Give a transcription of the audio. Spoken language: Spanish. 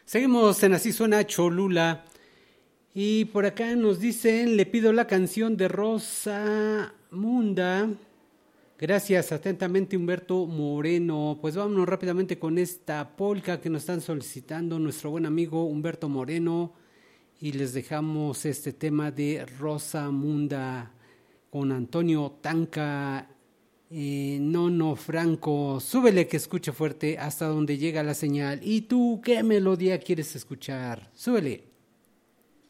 Seguimos en Así Suena Cholula. Y por acá nos dicen, le pido la canción de Rosa Munda. Gracias, atentamente Humberto Moreno. Pues vámonos rápidamente con esta polca que nos están solicitando nuestro buen amigo Humberto Moreno. Y les dejamos este tema de Rosa Munda con Antonio Tanca, Nono Franco. Súbele que escuche fuerte hasta donde llega la señal. ¿Y tú qué melodía quieres escuchar? Súbele.